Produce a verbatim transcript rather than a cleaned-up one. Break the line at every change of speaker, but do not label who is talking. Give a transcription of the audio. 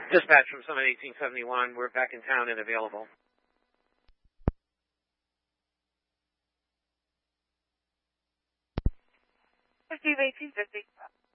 Dispatch from Summit eighteen seventy-one. We're back in town and available.
Receive eighteen fifty.